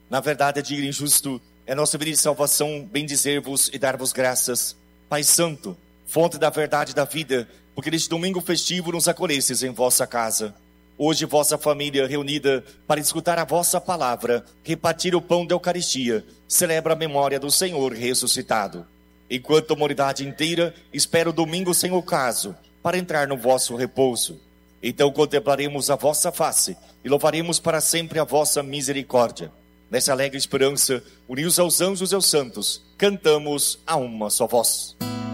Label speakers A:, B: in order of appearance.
A: Na verdade, é digno e justo, é nossa vida e salvação bendizer-vos e dar-vos graças. Pai Santo, fonte da verdade e da vida, porque neste domingo festivo nos acolhestes em vossa casa. Hoje vossa família reunida para escutar a vossa palavra, repartir o pão da Eucaristia, celebra a memória do Senhor ressuscitado. Enquanto a humanidade inteira espera o domingo sem ocaso, para entrar no vosso repouso. Então contemplaremos a vossa face e louvaremos para sempre a vossa misericórdia. Nessa alegre esperança, unidos aos anjos e aos santos, cantamos a uma só voz.